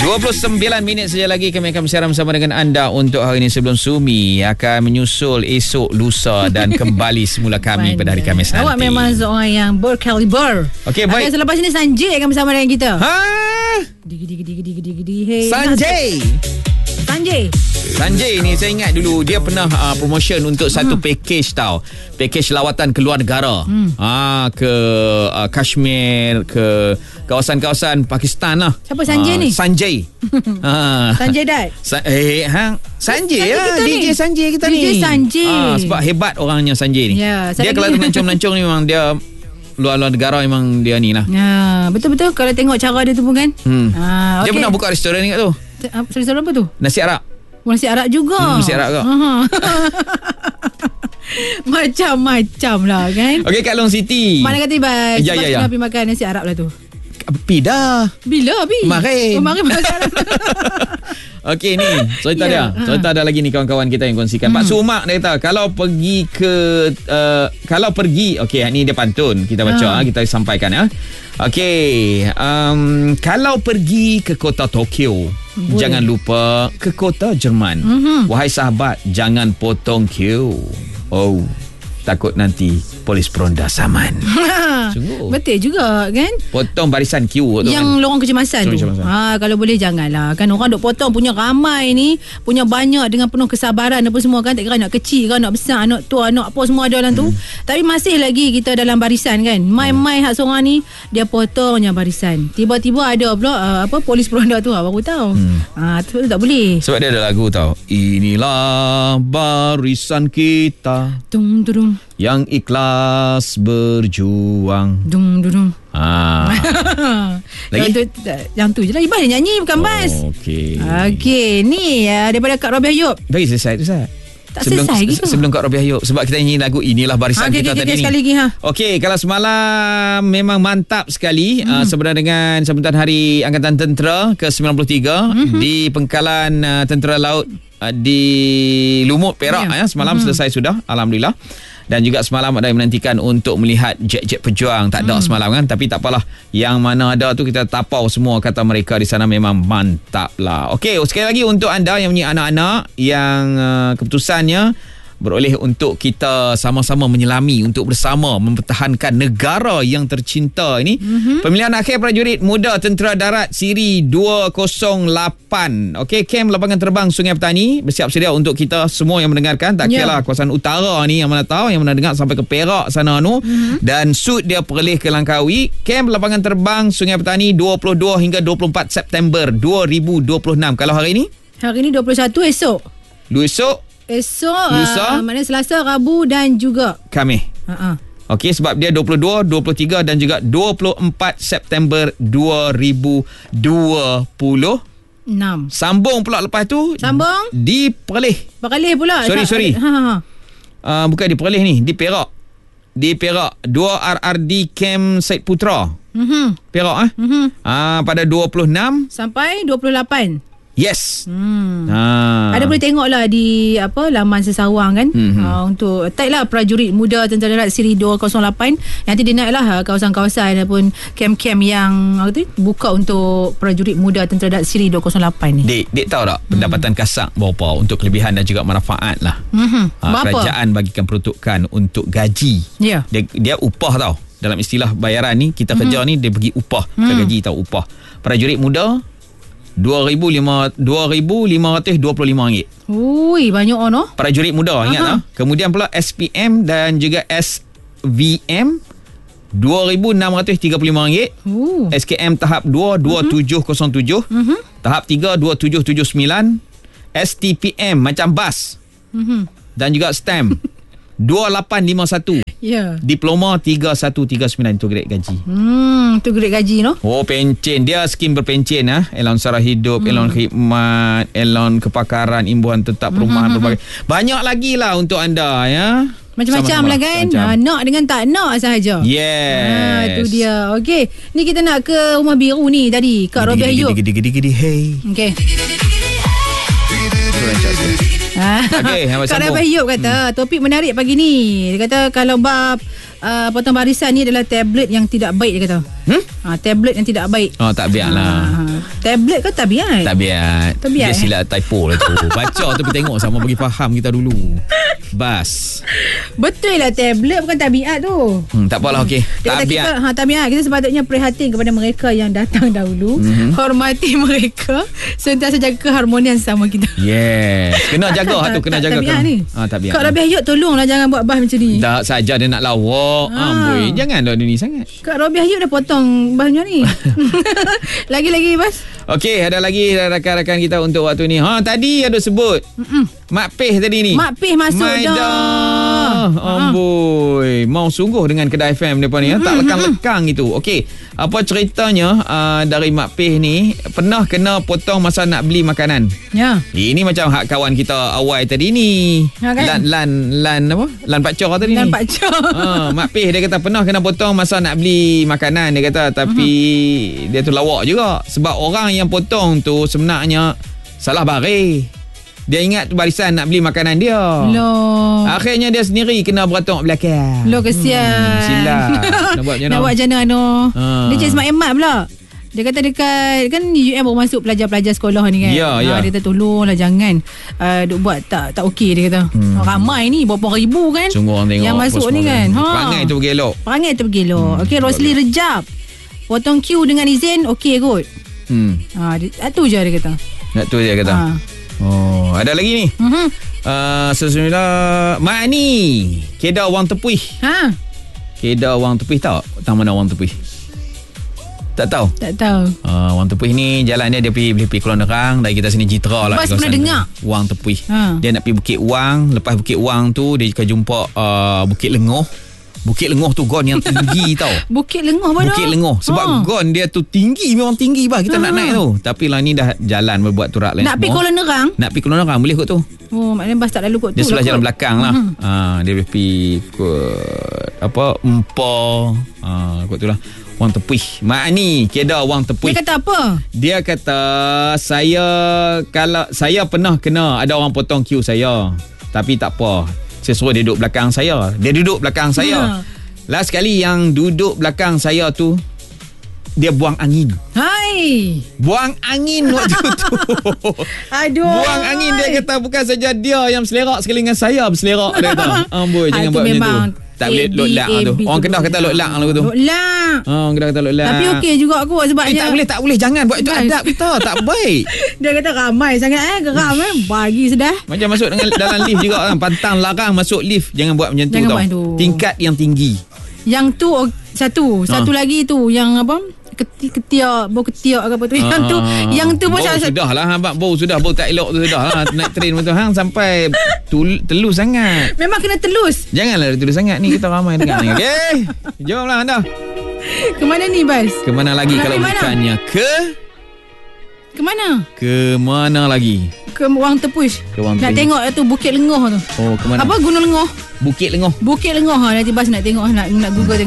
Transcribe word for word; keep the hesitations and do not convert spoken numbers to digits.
dua puluh sembilan minit saja lagi kami akan bersiaran bersama dengan anda untuk hari ini sebelum Sumi akan menyusul esok, lusa dan kembali semula kami pada hari Khamis nanti. Awak memang seorang yang berkaliber. Okey, baik. Okay, selepas ini Sanjay akan bersama dengan kita. Ha? Digi digi digi digi digi digi. Hey. Sanjay. Sanjay. Sanjay ni saya ingat dulu dia pernah uh, promotion untuk satu hmm. package tau. Package lawatan ke luar negara. Hmm. Ha, ke uh, Kashmir, ke kawasan-kawasan Pakistan lah. Siapa Sanjay uh, ni? Sanjay. ha. Sanjay Dad. Sa- eh hang Sanjay lah, D J ni. Sanjay kita D J ni. D J Sanjay. Ha, sebab hebat orangnya Sanjay ni. Ya, dia kalau melancong-melancong ni memang dia luar-luar negara memang dia ni lah. Ya, betul-betul kalau tengok cara dia tu pun kan. Hmm. Ha, okay. Dia pernah buka restoran ni kat tu. Restoran apa tu? Nasi Arab. Nasi Arab juga. Hmm, nasi Arab ke? Macam-macam lah kan. Okey, Kak Long Siti. Mana kata Ibai? Ya, ya, ya. Kita pergi makan nasi Arab lah tu. Pi dah. Bila Pi? Kemarin. Oh, kemarin makan. Okey ni, cerita yeah. dia. Cerita ada lagi ni kawan-kawan kita yang kongsikan. Hmm. Pak Sumak dia kata kalau pergi ke uh, kalau pergi, okey ni dia pantun kita baca, ha. kita sampaikan ya. Okey, um, kalau pergi ke kota Tokyo, boleh. Jangan lupa ke kota Jerman. Mm-hmm. Wahai sahabat, jangan potong queue. Oh, takut nanti polis peronda saman. Sungguh. Betul juga kan. Potong barisan queue tu yang kan. lorong kecemasan tu. Kecemasan. Ha, kalau boleh janganlah. Kan orang duk potong punya ramai ni, punya banyak dengan penuh kesabaran apa semua kan. Tak kira anak kecil ke anak besar, anak tua, anak apa semua ada dalam tu. Hmm. Tapi masih lagi kita dalam barisan kan. Mai-mai hak seorang ni dia potongnya barisan. Tiba-tiba ada pula uh, apa polis peronda tu baru tahu. Hmm. Ha, tu tak boleh. Sebab dia ada lagu tau. Inilah barisan kita. Tung tung. Yang ikhlas berjuang. Dung dung. Ah. Lagi? Yang tu, yang tu je lah. Ibas dia nyanyi bukan Bas. Oh, okey. Okey, ni uh, daripada Kak Robi Ayub. Bagi selesai tu Ustaz. Tak sebelum, selesai lagi tu. Sebelum Kak Robi Ayub. Sebab kita nyanyi lagu Inilah Barisan ha, okay, Kita okay, tadi okay, ni. Sekali lagi ha. Okey, kalau semalam memang mantap sekali hmm. uh, sebenarnya dengan sambutan Hari Angkatan Tentera ke sembilan puluh tiga hmm. di Pengkalan uh, Tentera Laut uh, di Lumut Perak yeah. ya. Semalam hmm. selesai sudah, alhamdulillah. Dan juga semalam ada yang menantikan untuk melihat jet-jet pejuang. Tak ada hmm. semalam kan. Tapi tak apalah. Yang mana ada tu kita tapau semua. Kata mereka di sana memang mantap lah. Okey, sekali lagi untuk anda yang punya anak-anak yang uh, keputusannya beroleh untuk kita sama-sama menyelami untuk bersama mempertahankan negara yang tercinta ini. Mm-hmm. Pemilihan akhir prajurit muda Tentera Darat Siri dua kosong lapan. Okey, kem lapangan terbang Sungai Petani bersiap sedia untuk kita semua yang mendengarkan. Tak kira lah yeah. kawasan utara ni yang mana tahu, yang mana dengar sampai ke Perak sana tu. Mm-hmm. Dan sud dia perleh ke Langkawi. Kem lapangan terbang Sungai Petani dua puluh dua hingga dua puluh empat September dua ribu dua puluh enam. Kalau hari ini? Hari ini dua puluh satu esok. Dua esok. Esok, uh, maknanya Selasa, Rabu dan juga Khamis. Uh-uh. Okey, sebab dia dua puluh dua, dua puluh tiga dan juga dua puluh empat September dua ribu dua puluh enam. Sambung pula lepas tu. Sambung? Di Perlis. Perlis pula. Sorry, sorry. Ha, ha, ha. Uh, bukan di Perlis ni, di Perak. Di Perak, dua R R D Camp Syed Putra. Mm-hmm. Perak eh. Mm-hmm. Uh, pada dua puluh enam sampai dua puluh lapan. Yes. Hmm. Ha. Ada boleh tengoklah di apa laman Sesawang kan. Mm-hmm. Uh, untuk tag lah prajurit muda Tentera Darat Siri dua kosong lapan. Nanti dia naiklah kawasan-kawasan ataupun kem-kem yang apa tu buka untuk prajurit muda Tentera Darat Siri dua kosong lapan ni. Dek, dek tahu tak pendapatan hmm. kasar berapa untuk kelebihan dan juga manfaat lah. Mm-hmm. Uh, kerajaan bagikan peruntukan untuk gaji. Ya. Yeah. Dia, dia upah tau. Dalam istilah bayaran ni kita mm-hmm. kerja ni dia bagi upah. Mm. Kita gaji tau upah. Prajurit muda dua ribu lima ratus dua puluh lima ringgit. Ui, banyak oh no. Prajurit muda, ingat tak? Kemudian pula S P M dan juga S V M dua ribu enam ratus tiga puluh lima ringgit. Uh. S K M tahap dua dua tujuh kosong tujuh. Uh-huh. Tahap tiga dua tujuh tujuh sembilan. S T P M macam bas. Uh-huh. Dan juga S T E M dua lapan lima satu. Ya. Yeah. Diploma tiga satu tiga sembilan tu grade gaji. Hmm, tu grade gaji no? Oh, pencen. Dia skim berpencen ah. Elon sara hidup, hmm. elon khidmat, elon kepakaran, imbuhan tetap perumahan hmm. berbagai. Banyak lagi lah untuk anda ya. Macam-macam lah kan. Ha, nak dengan tak nak sahaja. Yes. Ha, tu dia. Okey. Ni kita nak ke Rumah Biru ni tadi. Kak Robi Ayub. Gidi-gidi-gidi hey. Okey. Okey, Kak sambung. Rabah Yop kata hmm. topik menarik pagi ni. Dia kata kalau bab uh, potong barisan ni adalah tablet yang tidak baik, dia kata. Hmm? Ha, tablet yang tidak baik. Oh, tak biar lah. Ha, tablet kan tabiat? Tabiat. Tabiat, Dia eh? silap typo lah tu. Baca tu pergi tengok sama bagi faham kita dulu. Bas. Betul lah, tablet bukan tabiat tu. Hmm, tak apalah, okey. Dia kata Tabiat. kita, ha, tabiat. Kita sepatutnya prihatin kepada mereka yang datang dahulu. Mm-hmm. Hormati mereka. Sentiasa jaga keharmonian sesama kita. Yes. Kena Tak, jaga tak, tu, tak, kena tak, jaga. tabiat ni. Ah, tabiat. Kak Rabiah Yuk, tolonglah jangan buat bahas macam ni. Tak saja dia nak lawak. Ah. Amboi, janganlah dia ni sangat. Kak Rabiah Yuk dah potong bahasnya ni. Lagi-lagi, Bas. Okey, ada lagi rakan-rakan kita untuk waktu ni. Ha, tadi ada sebut. Mm-mm. Mak Peh tadi ni. Mak Peh masuk Maida. dah. Amboi. Mau sungguh dengan kedai F M depan ni. Mm-hmm. Tak lekang-lekang itu. Okey. Apa ceritanya uh, dari Mak Peh ni pernah kena potong masa nak beli makanan. Ya. Ini macam hak kawan kita awal tadi ni. Ha, kan? Lan lan lan apa? Lan Pak Cor tadi Dan ni. Pak Cor. Ha, Mak Peh dia kata pernah kena potong masa nak beli makanan, dia kata, tapi uh-huh. dia tu lawak juga sebab orang yang potong tu sebenarnya salah baris. Dia ingat tu barisan nak beli makanan dia. Loh. Akhirnya dia sendiri kena beratok belakang. Loh, kesian. Hmm, silap. Nak buat macam Nak buat macam mana no? Ha. Dia cik Smart Emat pula. Dia kata dekat kan U M baru masuk pelajar-pelajar sekolah ni kan. Ya, ha, ya. Dia kata tolonglah jangan uh, duk buat tak tak okey, dia kata. Hmm. Ramai ni berapa ribu kan. Sungguh orang tengok yang masuk ni kan. Ha. Perangai tu pergi elok. Perangai tu pergi elok. Hmm. Okey, Rosli Rejab. Potong queue dengan izin okey kot. Hmm. Ha, dia, tu je dia kata. Nak tu dia kata. Ha. Oh, ada lagi ni. Mhm. Uh, Sesungguhnya Mak ni Kedah Wang Tepuih. Ha. Kedah Wang Tepuih tahu? Tahu mana Wang Tepuih? Tak tahu? Tak tahu. Uh, Wang Tepuih ni jalan dia dia pergi, pergi Kuala Nerang. Dari kita sini Jitra lah. Bas pernah dengar. Wang Tepuih. Ha. Dia nak pergi Bukit Wang. Lepas Bukit Wang tu dia akan jumpa uh, Bukit Lengoh. Bukit Lengoh tu gon yang tinggi tau. Bukit Lengoh mana? Bukit Lengoh. Sebab ha. gon dia tu tinggi. Memang tinggi bah. Kita Ha. nak naik tu. Tapi lah ni dah jalan berbuat turak lain Nak semua. pergi Kuala Nerang? Nak pergi Kuala Nerang boleh kot tu. Oh, maknanya bas tak lalu kot tu. Dia sebelah lah jalan kot. belakang lah. Mhm. Ha, dia boleh pergi ke apa Empor. Ha, kot tu lah. Wang Tepuih. Mak ni Kedah Wang Tepuih. Dia kata apa? Dia kata saya kalau saya pernah kena ada orang potong queue saya. Tapi tak apa. Saya suruh dia duduk belakang saya. Dia duduk belakang saya. Ha. Last sekali yang duduk belakang saya tu dia buang angin. Hai. Buang angin waktu tu. Aduh. Buang angin, dia kata bukan saja dia yang berselerak, sekali dengan saya berselerak, dia kata. Amboi, jangan Ah, buat tu macam memang tu. Tak boleh lotlak tu. Orang Kedah kata lotlak lah tu. Lotlak. Ha, orang Kedah kata lotlak. Tapi okey juga kot sebab Eh, dia tak boleh, tak boleh. Jangan buat itu Guys. adab kita. Tak baik. Dia kata ramai sangat eh, geram eh. Bagi sudah. Macam masuk dengan dalam lift juga kan. Pantang larang masuk lift. Jangan buat macam tu Jangan tau. buat tu. Tingkat yang tinggi. Yang tu oh, satu, satu Ha. lagi tu yang apa? Keti, ketiak, bau ketiak ke apa tu. Yang tu, Ah, yang tu pun bau salah- sudah lah abang, bau sudah, bau tak elok tu sudah lah. Naik train betul hang sampai tul, telus sangat. Memang kena telus. Janganlah telus sangat ni, kita ramai dengar ni. Okey. Jomlah anda. Ke mana ni, Bas? Ke mana lagi Nak kalau pergi mana? bukannya ke Ke mana? ke mana lagi? Ke Wang Tepuih. Ke Wang Nak Tepuih. tengok tu Bukit Lengoh tu. Oh, ke mana? Apa Gunung Lengoh? Bukit Lengoh. Bukit Lengoh ha, nanti Bas nak tengok nak nak Google tengok.